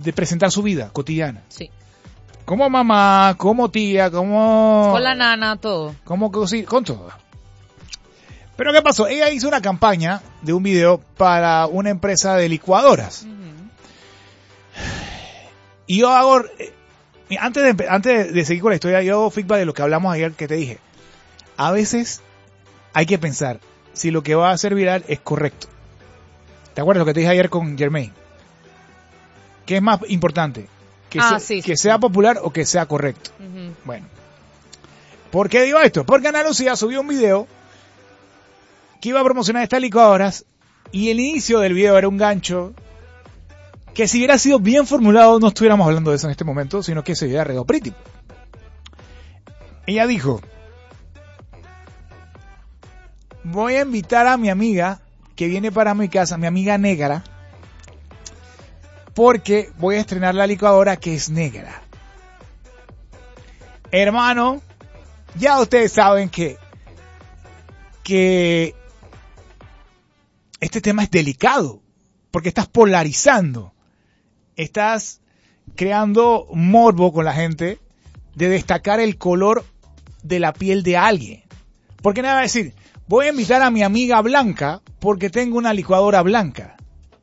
de presentar su vida cotidiana. Sí. Como mamá, como tía, como... Con la nana, todo. Como con todo. Pero ¿qué pasó? Ella hizo una campaña de un video para una empresa de licuadoras. Uh-huh. Y yo hago... Antes de seguir con la historia, yo hago feedback de lo que hablamos ayer que te dije. A veces hay que pensar si lo que va a hacer viral es correcto. ¿Te acuerdas lo que te dije ayer con Germain? ¿Qué es más importante? Que sea popular o que sea correcto. Uh-huh. Bueno. ¿Por qué digo esto? Porque Ana Lucía subió un video que iba a promocionar estas licuadoras y el inicio del video era un gancho que si hubiera sido bien formulado no estuviéramos hablando de eso en este momento, sino que se hubiera redado pretty. Ella dijo: voy a invitar a mi amiga que viene para mi casa, mi amiga negra, porque voy a estrenar la licuadora que es negra. Hermano, ya ustedes saben que este tema es delicado, porque estás polarizando, estás creando morbo con la gente de destacar el color de la piel de alguien. Porque nada va a decir, voy a invitar a mi amiga blanca porque tengo una licuadora blanca.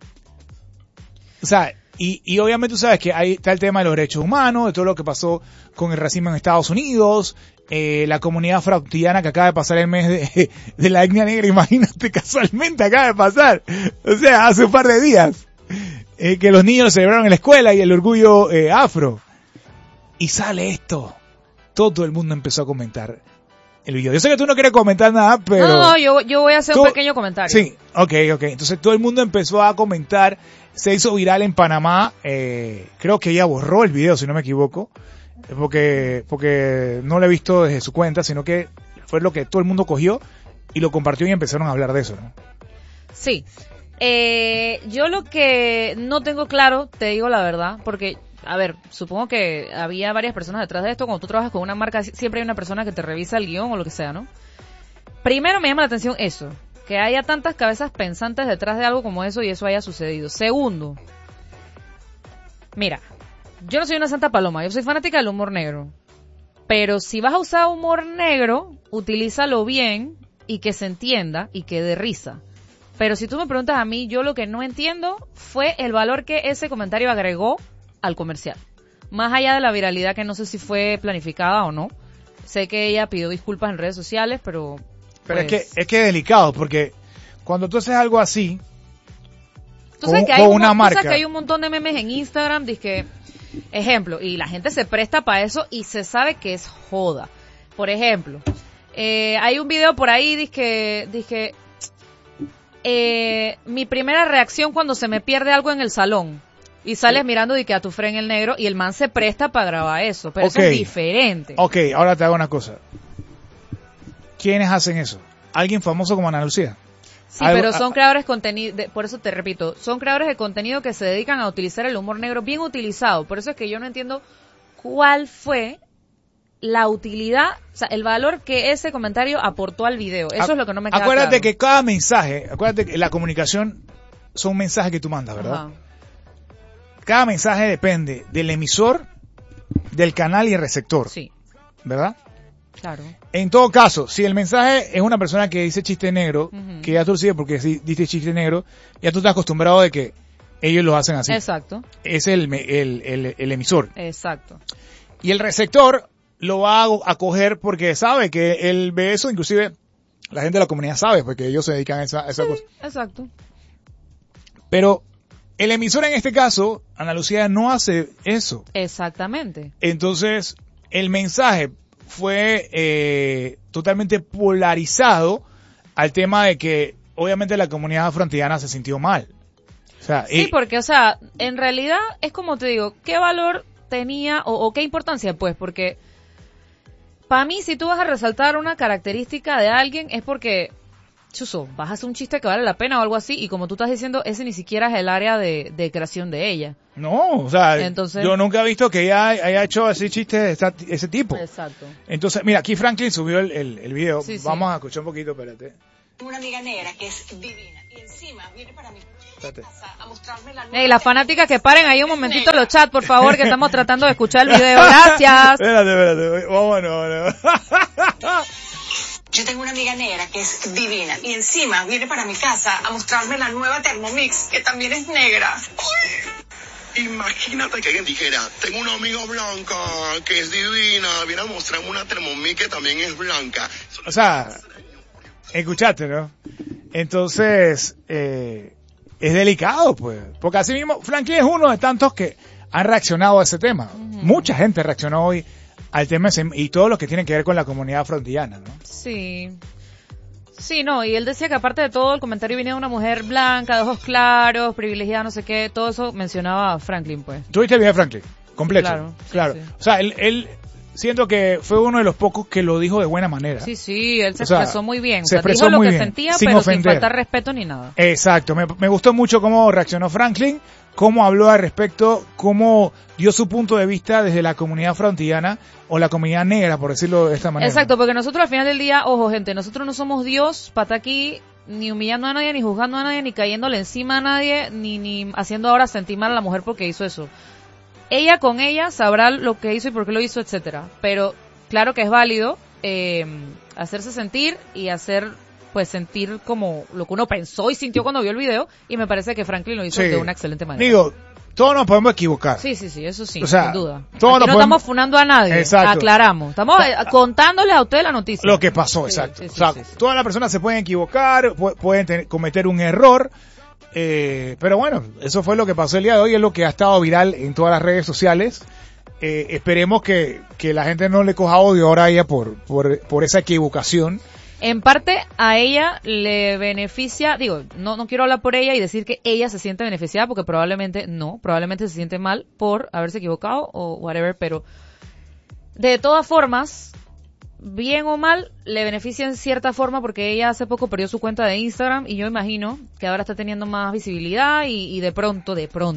O sea, y obviamente tú sabes que ahí está el tema de los derechos humanos, de todo lo que pasó con el racismo en Estados Unidos, la comunidad afroamericana que acaba de pasar el mes de la etnia negra, imagínate, casualmente acaba de pasar, o sea, hace un par de días, que los niños lo celebraron en la escuela y el orgullo afro. Y sale esto, todo el mundo empezó a comentar el video. Yo sé que tú no quieres comentar nada, pero... No, yo voy a hacer un pequeño comentario. Sí, ok. Entonces todo el mundo empezó a comentar, se hizo viral en Panamá, creo que ella borró el video, si no me equivoco, porque no lo he visto desde su cuenta, sino que fue lo que todo el mundo cogió y lo compartió y empezaron a hablar de eso, ¿no? Sí. Yo lo que no tengo claro, te digo la verdad, porque... A ver, supongo que había varias personas detrás de esto. Cuando tú trabajas con una marca, siempre hay una persona que te revisa el guión o lo que sea, ¿no? Primero me llama la atención eso, que haya tantas cabezas pensantes detrás de algo como eso y eso haya sucedido. Segundo, mira, yo no soy una santa paloma, yo soy fanática del humor negro. Pero si vas a usar humor negro, utilízalo bien y que se entienda y que dé risa. Pero si tú me preguntas a mí, yo lo que no entiendo fue el valor que ese comentario agregó al comercial. Más allá de la viralidad, que no sé si fue planificada o no. Sé que ella pidió disculpas en redes sociales, pero pues... es que es delicado, porque cuando tú haces algo así, tú sabes que hay un montón de memes en Instagram, dizque, ejemplo, y la gente se presta para eso y se sabe que es joda. Por ejemplo, hay un video por ahí, dizque, mi primera reacción cuando se me pierde algo en el salón. Y sales mirando de que a tu friend el negro y el man se presta para grabar eso, pero eso es diferente. Ok, ahora te hago una cosa. ¿Quiénes hacen eso? ¿Alguien famoso como Ana Lucía? Sí, pero son creadores de contenido, por eso te repito, son creadores de contenido que se dedican a utilizar el humor negro bien utilizado. Por eso es que yo no entiendo cuál fue la utilidad, o sea, el valor que ese comentario aportó al video. Eso es lo que no me queda claro. Acuérdate que cada mensaje, la comunicación son mensajes que tú mandas, ¿verdad? Ajá. Cada mensaje depende del emisor, del canal y el receptor. Sí. ¿Verdad? Claro. En todo caso, si el mensaje es una persona que dice chiste negro, que ya tú lo sigues porque si dice chiste negro, ya tú estás acostumbrado de que ellos lo hacen así. Exacto. Es el emisor. Exacto. Y el receptor lo va a acoger porque sabe que él ve eso, inclusive la gente de la comunidad sabe, porque ellos se dedican a esa cosa. Exacto. Pero el emisor en este caso, Ana Lucía, no hace eso. Exactamente. Entonces, el mensaje fue totalmente polarizado al tema de que obviamente la comunidad afroantillana se sintió mal. O sea, sí, porque, o sea, en realidad es como te digo, ¿qué valor tenía o qué importancia? Pues porque para mí, si tú vas a resaltar una característica de alguien es porque... Chuso, vas a hacer un chiste que vale la pena o algo así, y como tú estás diciendo, ese ni siquiera es el área de creación de ella. No, o sea, entonces, yo nunca he visto que ella haya hecho así chistes de ese tipo. Exacto. Entonces, mira, aquí Franklin subió el video. Sí, Vamos a escuchar un poquito, espérate. Una amiga negra que es divina, y encima viene para mí. Hey, las fanáticas que paren ahí un momentito los chats, por favor, que estamos tratando de escuchar el video. Gracias. Espérate. Vámonos. Yo tengo una amiga negra que es divina y encima viene para mi casa a mostrarme la nueva Thermomix, que también es negra. Imagínate que alguien dijera, tengo una amiga blanca que es divina, viene a mostrarme una Thermomix que también es blanca. O sea, escuchaste, ¿no? Entonces, es delicado, pues. Porque así mismo, Franklin es uno de tantos que han reaccionado a ese tema. Mucha gente reaccionó hoy al tema y todo lo que tiene que ver con la comunidad frontillana, ¿no? Sí. Sí, no, y él decía que aparte de todo el comentario venía de una mujer blanca, de ojos claros, privilegiada, no sé qué, todo eso mencionaba a Franklin, pues. ¿Tuviste el video de Franklin? Completo. Claro. Sí. O sea, él siento que fue uno de los pocos que lo dijo de buena manera. Sí, él se expresó muy bien. Se expresó dijo muy lo que bien, sentía, sin pero ofender. sin faltar respeto ni nada. Exacto. Me gustó mucho cómo reaccionó Franklin, cómo habló al respecto, cómo dio su punto de vista desde la comunidad frontillana o la comunidad negra, por decirlo de esta manera. Exacto, porque nosotros al final del día, ojo gente, nosotros no somos Dios para estar aquí ni humillando a nadie, ni juzgando a nadie, ni cayéndole encima a nadie, ni haciendo ahora sentir mal a la mujer porque hizo eso. Ella con ella sabrá lo que hizo y por qué lo hizo, etcétera. Pero claro que es válido hacerse sentir y hacer pues sentir como lo que uno pensó y sintió cuando vio el video, y me parece que Franklin lo hizo de una excelente manera. Digo, todos nos podemos equivocar. Sí, eso sí, o sea, sin duda. Todos Aquí no estamos funando a nadie, exacto. Aclaramos. Estamos contándole a usted la noticia. Lo que pasó, exacto. Sí, o sea, todas las personas se pueden equivocar, pueden cometer un error, pero bueno, eso fue lo que pasó el día de hoy, es lo que ha estado viral en todas las redes sociales. Esperemos que la gente no le coja odio ahora a ella por esa equivocación. En parte a ella le beneficia, digo, no quiero hablar por ella y decir que ella se siente beneficiada, porque probablemente se siente mal por haberse equivocado o whatever, pero de todas formas, bien o mal, le beneficia en cierta forma, porque ella hace poco perdió su cuenta de Instagram y yo imagino que ahora está teniendo más visibilidad y de pronto,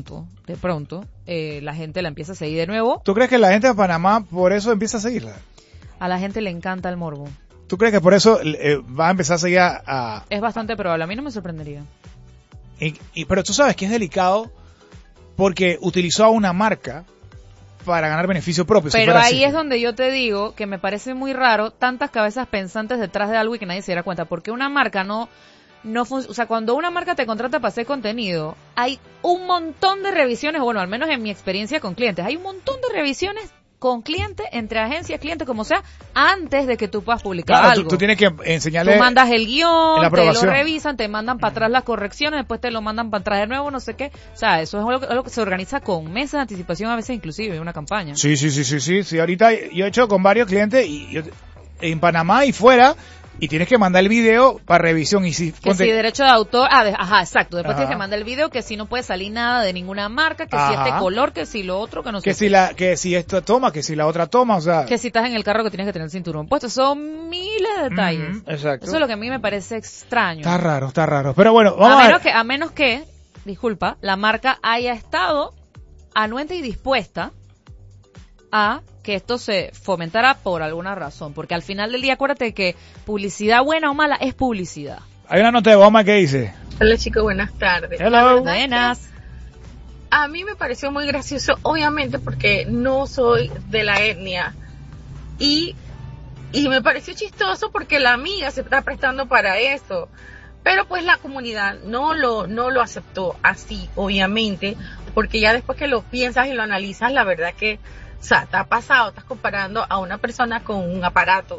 la gente la empieza a seguir de nuevo. ¿Tú crees que la gente de Panamá por eso empieza a seguirla? A la gente le encanta el morbo. ¿Tú crees que por eso va a empezar a seguir a...? Es bastante probable, a mí no me sorprendería. Pero tú sabes que es delicado porque utilizó a una marca para ganar beneficio propio. Pero ahí es donde yo te digo que me parece muy raro tantas cabezas pensantes detrás de algo y que nadie se diera cuenta, porque una marca no funciona. O sea, cuando una marca te contrata para hacer contenido, hay un montón de revisiones, bueno, al menos en mi experiencia con clientes, hay un montón de revisiones con clientes, entre agencias, clientes, como sea, antes de que tú puedas publicar algo. Tú tienes que enseñarle. Tú mandas el guión, te lo revisan, te mandan para atrás las correcciones, después te lo mandan para atrás de nuevo, no sé qué. O sea, eso es algo que se organiza con meses de anticipación, a veces inclusive, una campaña. Sí. Ahorita yo he hecho con varios clientes en Panamá y fuera, y tienes que mandar el video para revisión. Y si derecho de autor, exacto. Después tienes que mandar el video, que si no puede salir nada de ninguna marca, que si este color, que si lo otro, que no sé. Que si esta toma, que si la otra toma, o sea. Que si estás en el carro que tienes que tener el cinturón puesto. Son miles de detalles. Exacto. Eso es lo que a mí me parece extraño. Está raro. Pero bueno, vamos a ver. A menos que, disculpa, la marca haya estado anuente y dispuesta a que esto se fomentara por alguna razón, porque al final del día acuérdate que publicidad buena o mala es publicidad. Hay una nota de Obama que dice: hola chicos, buenas tardes. Hello. Buenas. A mí me pareció muy gracioso, obviamente porque no soy de la etnia, y me pareció chistoso porque la amiga se está prestando para eso, pero pues la comunidad no lo aceptó así, obviamente, porque ya después que lo piensas y lo analizas, la verdad que, o sea, te ha pasado, estás comparando a una persona con un aparato.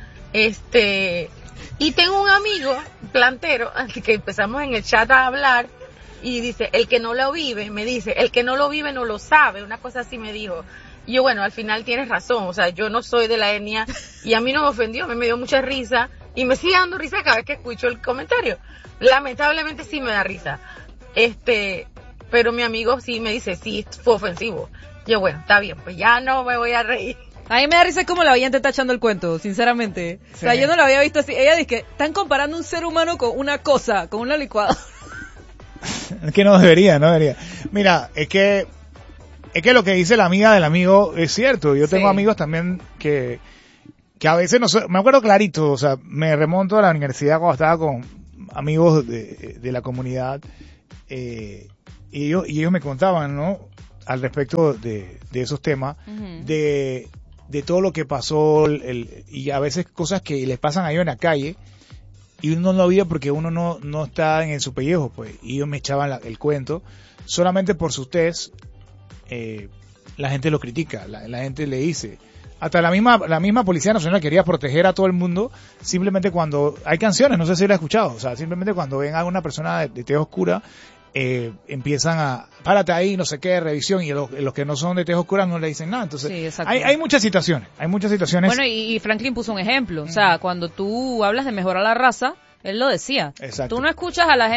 Y tengo un amigo plantero, así que empezamos en el chat a hablar, y dice, el que no lo vive, me dice, el que no lo vive no lo sabe, una cosa así me dijo. Y yo, bueno, al final tienes razón, o sea, yo no soy de la etnia, y a mí no me ofendió, a mí me dio mucha risa, y me sigue dando risa cada vez que escucho el comentario. Lamentablemente sí me da risa. Pero mi amigo sí me dice, sí, fue ofensivo. Yo, bueno, está bien, pues ya no me voy a reír. A mí me da risa como la oyente está echando el cuento, sinceramente. Sí. O sea, yo no lo había visto así. Ella dice que están comparando un ser humano con una cosa, con una licuadora. Es que no debería. Mira, es que lo que dice la amiga del amigo es cierto. Yo tengo amigos también que a veces no sé, me acuerdo clarito, o sea, me remonto a la universidad cuando estaba con amigos de la comunidad, y ellos me contaban, ¿no? Al respecto de esos temas, de todo lo que pasó, y a veces cosas que les pasan a ellos en la calle, y uno no lo vive porque uno no está en su pellejo, pues. Y ellos me echaban el cuento. Solamente por su tez, la gente lo critica, la gente le dice. Hasta la misma Policía Nacional quería proteger a todo el mundo, simplemente cuando hay canciones, no sé si lo has escuchado, o sea, simplemente cuando ven a una persona de tez oscura, empiezan a, párate ahí, no sé qué, revisión, y los que no son de tez oscura no le dicen nada. Entonces, sí, hay muchas situaciones. Bueno, y Franklin puso un ejemplo, o sea, cuando tú hablas de mejorar la raza, él lo decía. Exacto. Tú no escuchas a la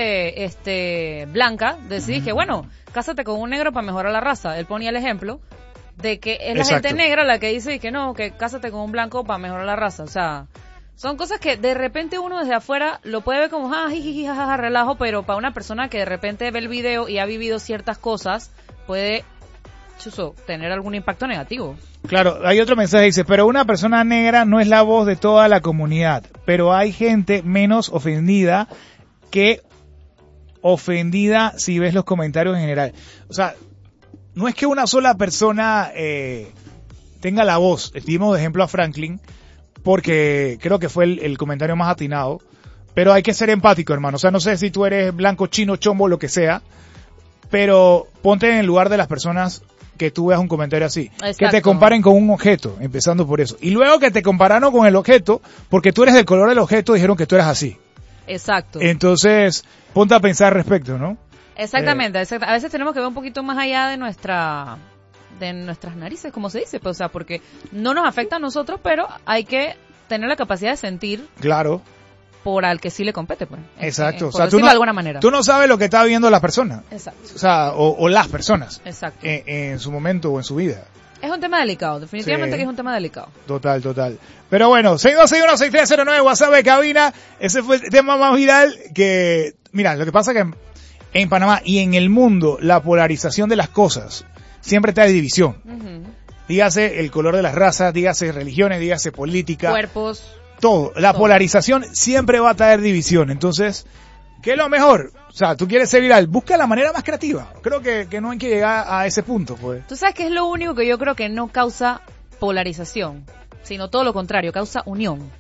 gente blanca decir que, bueno, cásate con un negro para mejorar la raza. Él ponía el ejemplo de que es la gente negra la que dice que no, que cásate con un blanco para mejorar la raza. O sea, son cosas que de repente uno desde afuera lo puede ver como jiji, jajaja, relajo, pero para una persona que de repente ve el video y ha vivido ciertas cosas, puede tener algún impacto negativo. Claro, hay otro mensaje, dice, pero una persona negra no es la voz de toda la comunidad, pero hay gente menos ofendida que ofendida si ves los comentarios en general. O sea, no es que una sola persona tenga la voz. Dimos de ejemplo a Franklin, porque creo que fue el comentario más atinado, pero hay que ser empático, hermano. O sea, no sé si tú eres blanco, chino, chombo, lo que sea, pero ponte en el lugar de las personas que tú veas un comentario así. Exacto. Que te comparen con un objeto, empezando por eso. Y luego que te compararon con el objeto, porque tú eres del color del objeto, dijeron que tú eras así. Exacto. Entonces, ponte a pensar al respecto, ¿no? Exactamente. A veces tenemos que ver un poquito más allá de nuestras narices, como se dice, pues, o sea, porque no nos afecta a nosotros, pero hay que tener la capacidad de sentir. Claro. Por al que sí le compete, pues. Exacto. O sea, tú no, de alguna manera. Tú no sabes lo que está viendo la persona. Exacto. O sea, o las personas. Exacto. En su momento o en su vida. Es un tema delicado, definitivamente, sí. Que es un tema delicado. Total. Pero bueno, 6261-6309, WhatsApp de cabina. Ese fue el tema más viral que... Mira, lo que pasa es que en Panamá y en el mundo, la polarización de las cosas siempre está de división. Dígase el color de las razas, dígase religiones, dígase política. Cuerpos. Todo. La polarización siempre va a traer división. Entonces, ¿qué es lo mejor? O sea, tú quieres ser viral, busca la manera más creativa. Creo que no hay que llegar a ese punto, pues. ¿Tú sabes qué es lo único que yo creo que no causa polarización? Sino todo lo contrario, causa unión.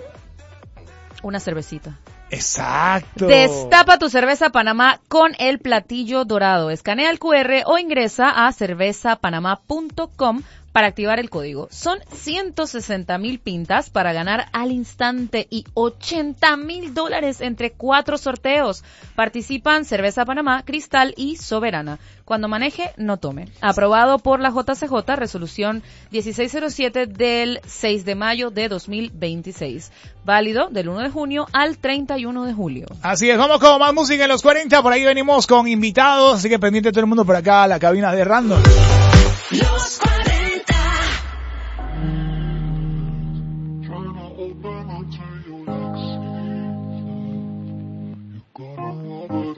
Una cervecita. Exacto. Destapa tu cerveza Panamá con el platillo dorado. Escanea el QR o ingresa a cervezapanamá.com para activar el código. Son 160,000 pintas para ganar al instante y $80,000 entre 4 sorteos. Participan Cerveza Panamá, Cristal y Soberana. Cuando maneje, no tome. Aprobado por la JCJ, resolución 1607 del 6 de mayo de 2026. Válido del 1 de junio al 31 de julio. Así es, vamos con más música en los 40. Por ahí venimos con invitados, así que pendiente todo el mundo por acá a la cabina de Random. Los 40. Trying to open up to your ex.